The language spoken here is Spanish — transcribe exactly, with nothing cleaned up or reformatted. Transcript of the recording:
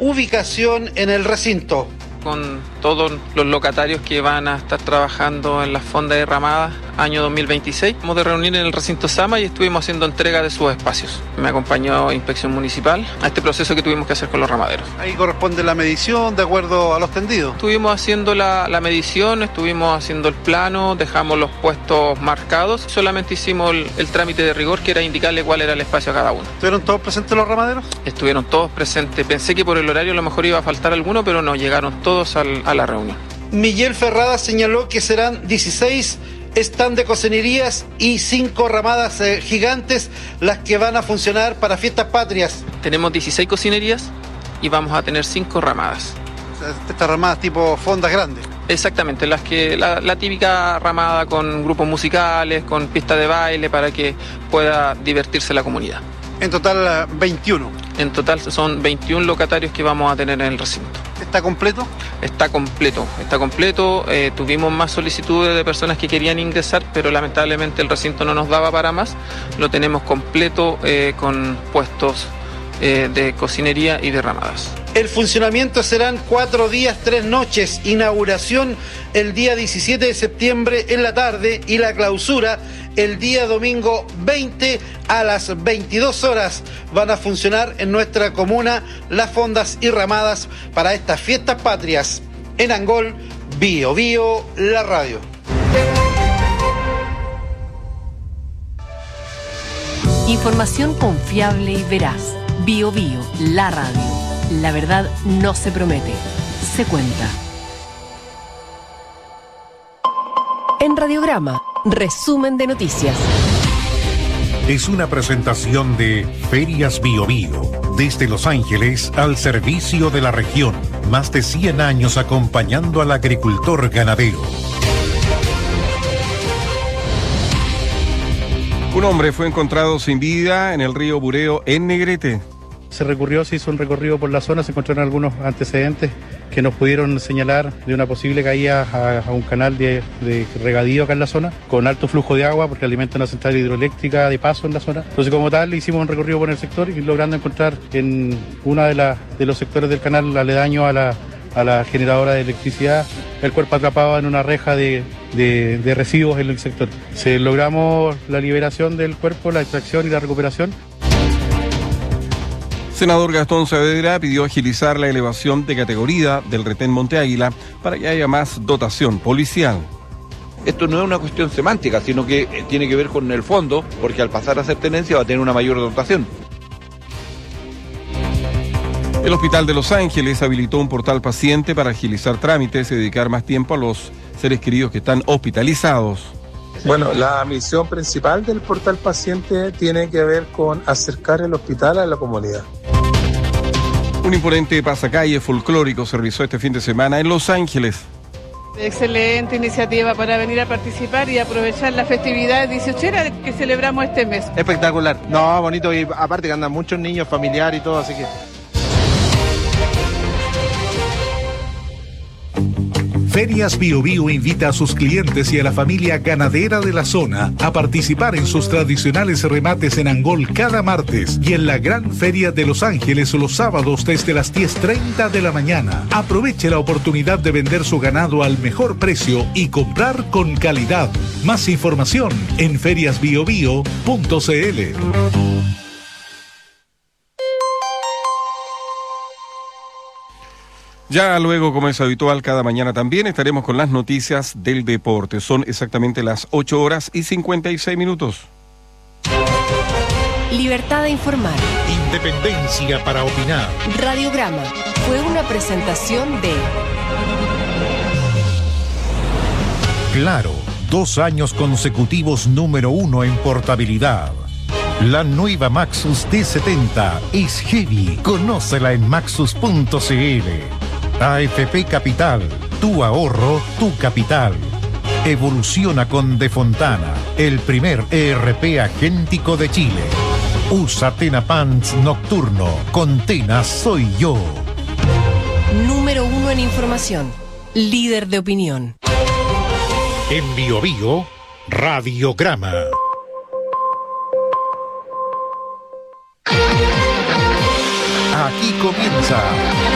ubicación en el recinto. Con todos los locatarios que van a estar trabajando en las fondas derramadas año dos mil veintiséis. Vamos de reunir en el recinto Sama y estuvimos haciendo entrega de sus espacios. Me acompañó Inspección Municipal a este proceso que tuvimos que hacer con los ramaderos. Ahí corresponde la medición de acuerdo a los tendidos. Estuvimos haciendo la, la medición, estuvimos haciendo el plano, dejamos los puestos marcados. Solamente hicimos el, el trámite de rigor, que era indicarle cuál era el espacio a cada uno. ¿Estuvieron todos presentes los ramaderos? Estuvieron todos presentes. Pensé que por el horario a lo mejor iba a faltar alguno, pero no, llegaron todos al, a la reunión. Miguel Ferrada señaló que serán dieciséis stand de cocinerías y cinco ramadas eh, gigantes las que van a funcionar para fiestas patrias. Tenemos dieciséis cocinerías y vamos a tener cinco ramadas. O sea, estas ramadas tipo fondas grandes. Exactamente, las que la, la típica ramada con grupos musicales, con pista de baile para que pueda divertirse la comunidad. En total veintiuno. En total son veintiún locatarios que vamos a tener en el recinto. ¿Está completo? Está completo, está completo. Eh, tuvimos más solicitudes de personas que querían ingresar, pero lamentablemente el recinto no nos daba para más. Lo tenemos completo eh, con puestos eh, de cocinería y de ramadas. El funcionamiento serán cuatro días, tres noches. Inauguración el día diecisiete de septiembre en la tarde y la clausura el día domingo veinte a las veintidós horas. Van a funcionar en nuestra comuna las fondas y ramadas para estas fiestas patrias. En Angol, Bio Bio, la radio. Información confiable y veraz. Bio Bio, la radio. La verdad no se promete, se cuenta. En Radiograma, resumen de noticias. Es una presentación de Ferias Bio Bio, desde Los Ángeles al servicio de la región. Más de cien años acompañando al agricultor ganadero. Un hombre fue encontrado sin vida en el río Bureo, en Negrete. Se recurrió, se hizo un recorrido por la zona, se encontraron algunos antecedentes que nos pudieron señalar de una posible caída a, a un canal de, de regadío acá en la zona, con alto flujo de agua porque alimenta una central hidroeléctrica de paso en la zona. Entonces, como tal, hicimos un recorrido por el sector y logrando encontrar en uno de, la, de los sectores del canal aledaño a la, a la generadora de electricidad, el cuerpo atrapado en una reja de, de, de residuos en el sector. Se logramos la liberación del cuerpo, la extracción y la recuperación. Senador Gastón Saavedra pidió agilizar la elevación de categoría del retén Monte Águila para que haya más dotación policial. Esto no es una cuestión semántica, sino que tiene que ver con el fondo, porque al pasar a ser tenencia va a tener una mayor dotación. El Hospital de Los Ángeles habilitó un portal paciente para agilizar trámites y dedicar más tiempo a los seres queridos que están hospitalizados. Bueno, la misión principal del portal paciente tiene que ver con acercar el hospital a la comunidad. Un imponente pasacalle folclórico se realizó este fin de semana en Los Ángeles. Excelente iniciativa para venir a participar y aprovechar la festividad dieciochera que celebramos este mes. Espectacular, no, bonito, y aparte que andan muchos niños, familiares y todo, así que... Ferias Bio Bio invita a sus clientes y a la familia ganadera de la zona a participar en sus tradicionales remates en Angol cada martes y en la Gran Feria de Los Ángeles los sábados desde las diez treinta de la mañana. Aproveche la oportunidad de vender su ganado al mejor precio y comprar con calidad. Más información en ferias bio bio punto c l. Ya luego, como es habitual, cada mañana también estaremos con las noticias del deporte. Son exactamente las ocho horas y cincuenta y seis minutos. Libertad de informar. Independencia para opinar. Radiograma fue una presentación de... Claro, dos años consecutivos número uno en portabilidad. La nueva Maxus D setenta es heavy. Conócela en maxus punto c l. A F P Capital, tu ahorro, tu capital. Evoluciona con De Fontana, el primer E R P agéntico de Chile. Usa Tena Pants Nocturno, con Tena soy yo. Número uno en información, líder de opinión. En Bio Bio, Radiograma. Aquí comienza